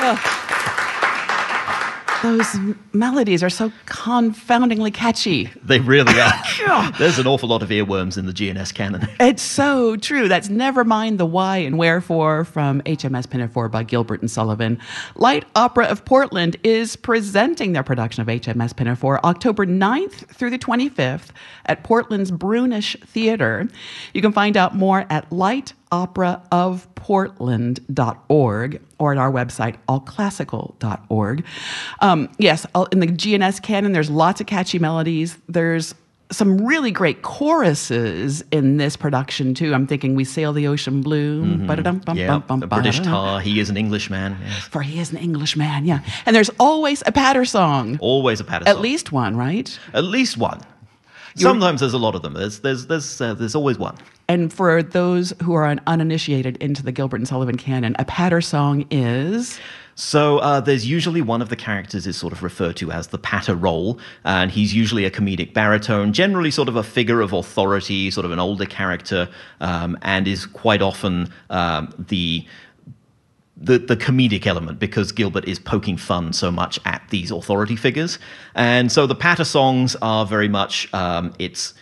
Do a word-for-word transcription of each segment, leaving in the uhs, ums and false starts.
Those m- melodies are so confoundingly catchy. They really are. There's an awful lot of earworms in the G N S canon. It's so true. That's Never Mind the Why and Wherefore from H M S Pinafore by Gilbert and Sullivan. Light Opera of Portland is presenting their production of H M S Pinafore October ninth through the twenty-fifth at Portland's Brunish Theater. You can find out more at light opera of portland dot org or at our website, all classical dot org. Um, yes, in the G N S canon, there's lots of catchy melodies. There's some really great choruses in this production, too. I'm thinking We Sail the Ocean Blue. Mm-hmm. Yeah, a British tar, He Is an Englishman. Yes. For He Is an Englishman, yeah. And there's always a patter song. Always a patter At song. least one, right? At least one. Sometimes there's a lot of them. There's there's there's uh, there's always one. And for those who are uninitiated into the Gilbert and Sullivan canon, a patter song is... So uh, there's usually one of the characters is sort of referred to as the patter role, and he's usually a comedic baritone, generally sort of a figure of authority, sort of an older character, um, and is quite often um, the... The, the comedic element, because Gilbert is poking fun so much at these authority figures. And so the patter songs are very much, um, it's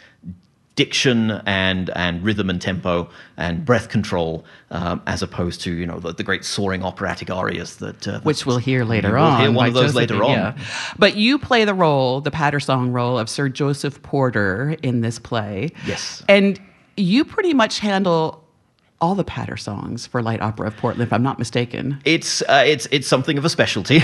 diction and and rhythm and tempo and breath control, um, as opposed to, you know, the, the great soaring operatic arias that... Uh, Which we'll hear later we'll on. We'll hear one of those Josephine, later on. Yeah. But you play the role, the patter song role of Sir Joseph Porter in this play. Yes. And you pretty much handle all the patter songs for Light Opera of Portland, if I'm not mistaken. It's uh, it's it's something of a specialty.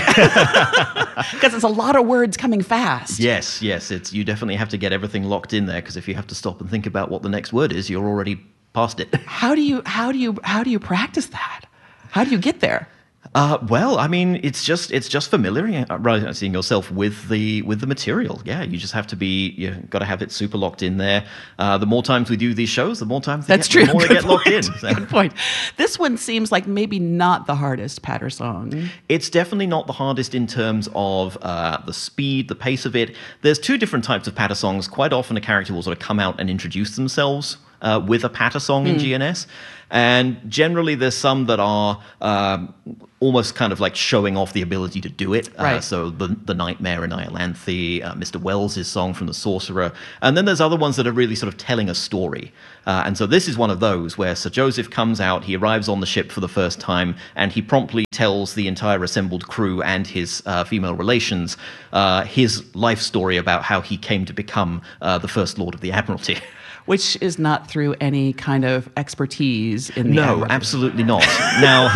Because it's a lot of words coming fast. Yes, yes. It's you definitely have to get everything locked in there, because if you have to stop and think about what the next word is, you're already past it. How do you how do you how do you practice that? How do you get there? Uh, well, I mean, it's just it's just familiarizing yourself with the with the material. Yeah, you just have to be you got to have it super locked in there. Uh, the more times we do these shows, the more times they That's get, true. the more they Good get locked point. in. So. Good point. This one seems like maybe not the hardest patter song. It's definitely not the hardest in terms of uh, the speed, the pace of it. There's two different types of patter songs. Quite often, a character will sort of come out and introduce themselves uh, with a patter song mm. in G N S. And generally, there's some that are um, almost kind of like showing off the ability to do it. Right. Uh, so the, the Nightmare in Iolanthe, uh, Mister Wells' song from The Sorcerer. And then there's other ones that are really sort of telling a story. Uh, and so this is one of those where Sir Joseph comes out, he arrives on the ship for the first time, and he promptly tells the entire assembled crew and his uh, female relations uh, his life story about how he came to become uh, the First Lord of the Admiralty. Which is not through any kind of expertise in the No, Admiralty. Absolutely not. Now,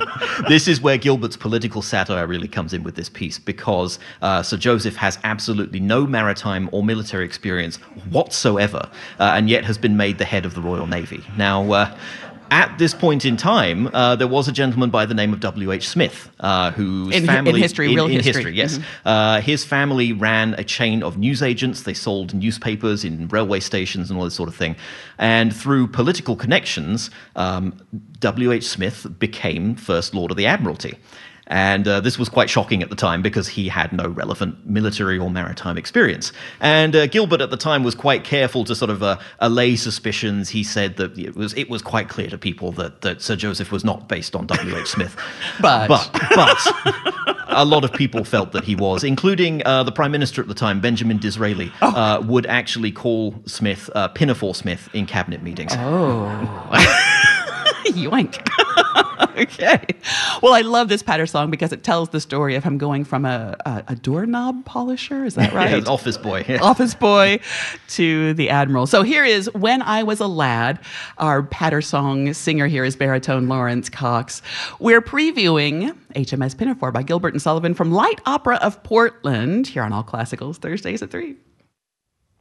this is where Gilbert's political satire really comes in with this piece, because uh, Sir Joseph has absolutely no maritime or military experience whatsoever, uh, and yet has been made the head of the Royal Navy. Now, uh, at this point in time, uh, there was a gentleman by the name of W H Smith, uh, whose in, family... In history, in, real in history. history, yes. Mm-hmm. Uh, his family ran a chain of newsagents. They sold newspapers in railway stations and all this sort of thing. And through political connections, um, W H Smith became First Lord of the Admiralty. And uh, this was quite shocking at the time, because he had no relevant military or maritime experience. And uh, Gilbert at the time was quite careful to sort of uh, allay suspicions. He said that it was it was quite clear to people that, that Sir Joseph was not based on W H Smith. But. But, but a lot of people felt that he was, including uh, the Prime Minister at the time, Benjamin Disraeli, oh. uh, would actually call Smith uh, Pinafore Smith in cabinet meetings. Oh. Yoink. Okay. Well, I love this patter song because it tells the story of him going from a, a, a doorknob polisher, is that right? Yeah, office boy. Yeah. Office boy to the admiral. So here is When I Was a Lad. Our patter song singer here is baritone Lawrence Cox. We're previewing H M S Pinafore by Gilbert and Sullivan from Light Opera of Portland here on All Classicals, Thursdays at three.